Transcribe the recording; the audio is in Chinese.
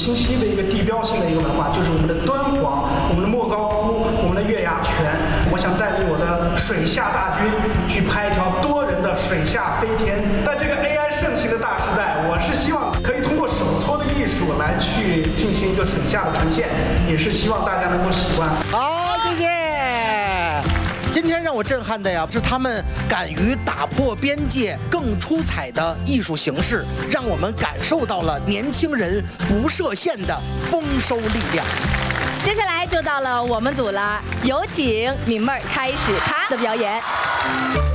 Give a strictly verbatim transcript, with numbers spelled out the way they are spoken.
清晰的一个地标性的一个文化，就是我们的敦煌、我们的莫高窟、我们的月牙泉。我想带领我的水下大军去拍一条多人的水下飞天。在这个 A I 盛行的大时代，我是希望可以通过手搓的艺术来去进行一个水下的呈现，也是希望大家能够喜欢。 好，谢谢。今天让我震撼的呀，是他们敢于打破边界，更出彩的艺术形式，让我们感受到了年轻人不设限的丰收力量。 接下来就到了我们组了，有请敏妹儿开始她的表演。